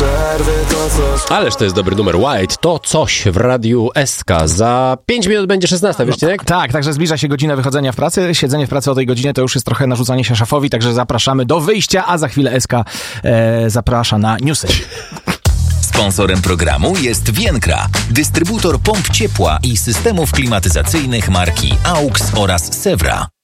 przerwy to coś. Ależ to jest dobry numer. White, to coś w Radiu SK. Za 5 minut będzie 16, wiesz, Cinek? Tak, także zbliża się godzina wychodzenia w pracy. Siedzenie w pracy o tej godzinie to już jest trochę narzucanie się szefowi, także zapraszamy do wyjścia, a za chwilę SK zaprasza na newsy. Sponsorem programu jest Vienkra, dystrybutor pomp ciepła i systemów klimatyzacyjnych marki AUX oraz Sewra.